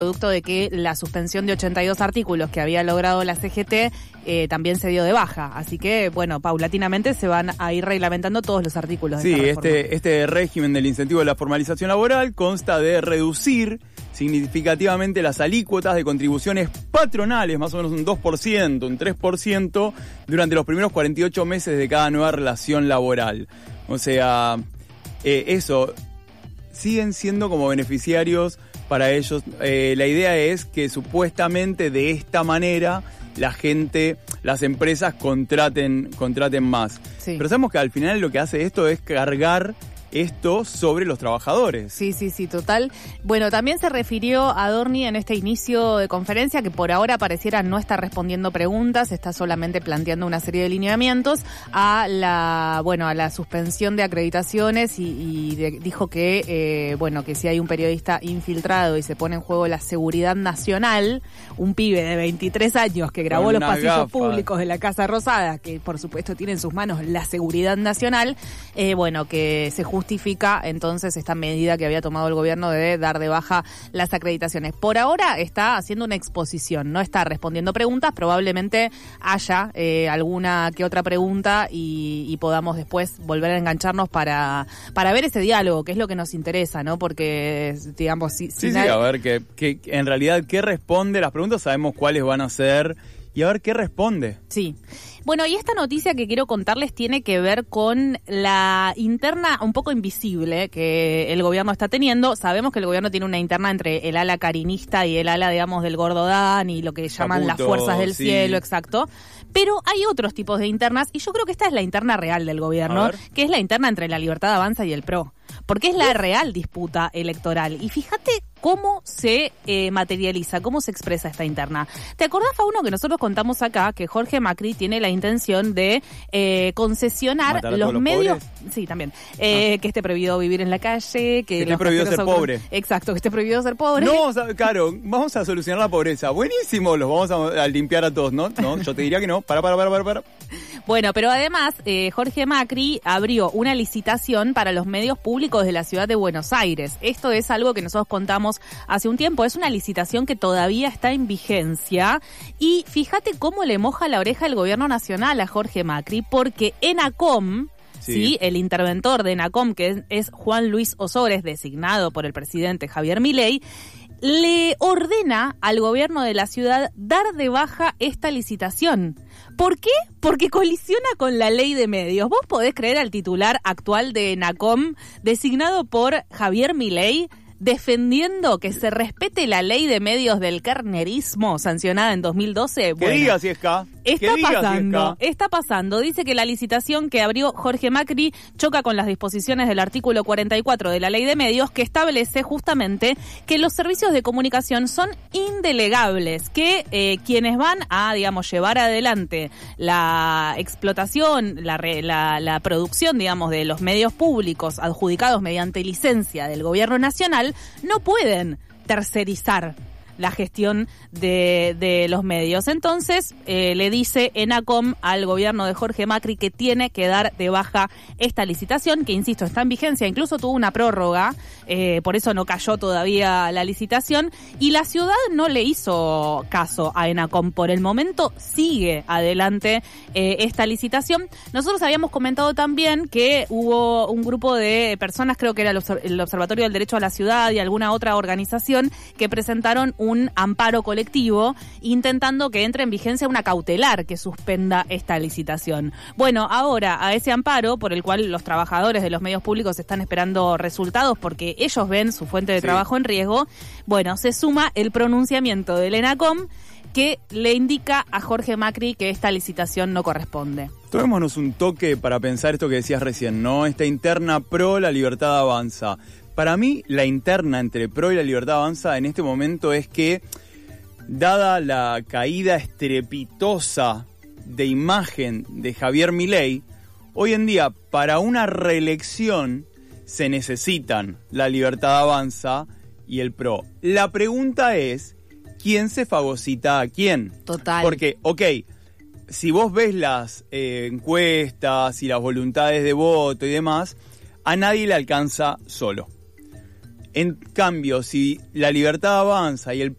producto de que la suspensión de 82 artículos que había logrado la CGT también se dio de baja. Así que, bueno, paulatinamente se van a ir reglamentando todos los artículos. Sí, este régimen del incentivo de la formalización laboral consta de reducir significativamente las alícuotas de contribuciones patronales, más o menos un 2%, un 3%, durante los primeros 48 meses de cada nueva relación laboral. O sea, eso, siguen siendo como beneficiarios para ellos. La idea es que supuestamente de esta manera las empresas contraten más. Sí. Pero sabemos que al final lo que hace esto es cargar esto sobre los trabajadores. Sí, total. Bueno, también se refirió a Adorni en este inicio de conferencia que por ahora pareciera no estar respondiendo preguntas, está solamente planteando una serie de lineamientos a la suspensión de acreditaciones y dijo que que si hay un periodista infiltrado y se pone en juego la seguridad nacional, un pibe de 23 años que grabó los pasillos públicos de la Casa Rosada, que por supuesto tiene en sus manos la seguridad nacional, que se justifica entonces esta medida que había tomado el gobierno de dar de baja las acreditaciones. Por ahora está haciendo una exposición, no está respondiendo preguntas, probablemente haya alguna que otra pregunta y podamos después volver a engancharnos para ver ese diálogo, que es lo que nos interesa, ¿no? Porque, digamos, a ver que en realidad qué responde, las preguntas sabemos cuáles van a ser y a ver qué responde. Sí. Bueno, y esta noticia que quiero contarles tiene que ver con la interna un poco invisible que el gobierno está teniendo. Sabemos que el gobierno tiene una interna entre el ala carinista y el ala, digamos, del Gordo Dan y lo que llaman las fuerzas del cielo, exacto. Pero hay otros tipos de internas y yo creo que esta es la interna real del gobierno, que es la interna entre la Libertad Avanza y el PRO. Porque es la real disputa electoral. Y fíjate cómo se materializa, cómo se expresa esta interna. ¿Te acordás, Fauno, que nosotros contamos acá que Jorge Macri tiene la intención de concesionar los medios? Pobres? Sí, también. Que esté prohibido vivir en la calle, que esté prohibido ser pobre. Exacto, que esté prohibido ser pobre. No, claro, vamos a solucionar la pobreza. Buenísimo, los vamos a limpiar a todos, ¿no? No, yo te diría que no. Para. Bueno, pero además, Jorge Macri abrió una licitación para los medios públicos de la ciudad de Buenos Aires. Esto es algo que nosotros contamos hace un tiempo. Es una licitación que todavía está en vigencia. Y fíjate cómo le moja la oreja el gobierno nacional a Jorge Macri, porque ENACOM, sí, el interventor de ENACOM, que es Juan Luis Osores, designado por el presidente Javier Milei, le ordena al gobierno de la ciudad dar de baja esta licitación. ¿Por qué? Porque colisiona con la ley de medios. ¿Vos podés creer al titular actual de ENACOM, designado por Javier Milei, defendiendo que se respete la ley de medios del kirchnerismo sancionada en 2012? Bueno, diga si es K. Está pasando. Dice que la licitación que abrió Jorge Macri choca con las disposiciones del artículo 44 de la ley de medios, que establece justamente que los servicios de comunicación son indelegables, que quienes van a, digamos, llevar adelante la explotación, la producción, digamos, de los medios públicos adjudicados mediante licencia del gobierno nacional, no pueden tercerizar la gestión de los medios. Entonces, le dice ENACOM al gobierno de Jorge Macri que tiene que dar de baja esta licitación, que, insisto, está en vigencia, incluso tuvo una prórroga, por eso no cayó todavía la licitación, y la ciudad no le hizo caso a ENACOM. Por el momento sigue adelante esta licitación. Nosotros habíamos comentado también que hubo un grupo de personas, creo que era el Observatorio del Derecho a la Ciudad y alguna otra organización, que presentaron un amparo colectivo intentando que entre en vigencia una cautelar que suspenda esta licitación. Bueno, ahora a ese amparo, por el cual los trabajadores de los medios públicos están esperando resultados porque ellos ven su fuente de trabajo en riesgo, bueno, se suma el pronunciamiento del ENACOM que le indica a Jorge Macri que esta licitación no corresponde. Tomémonos un toque para pensar esto que decías recién, ¿no? Esta interna pro la Libertad Avanza. Para mí, la interna entre PRO y la Libertad Avanza en este momento es que, dada la caída estrepitosa de imagen de Javier Milei, hoy en día, para una reelección, se necesitan la Libertad Avanza y el PRO. La pregunta es, ¿quién se fagocita a quién? Total. Porque, si vos ves las encuestas y las voluntades de voto y demás, a nadie le alcanza solo. En cambio, si La Libertad Avanza y el